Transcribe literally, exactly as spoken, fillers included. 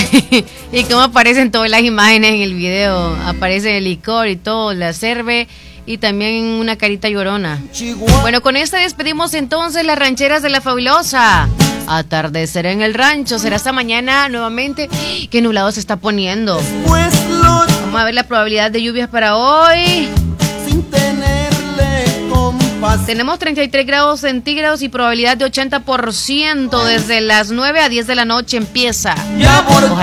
Y cómo aparecen todas las imágenes en el video. Aparece el licor y todo, la cerve y también una carita llorona. Bueno, con esta despedimos entonces las rancheras de la fabulosa. Atardecer en el rancho. Será hasta mañana nuevamente. Qué nublado se está poniendo. Vamos a ver la probabilidad de lluvias para hoy. Tenemos treinta y tres grados centígrados y probabilidad de ochenta por ciento. Desde las nueve a diez de la noche empieza.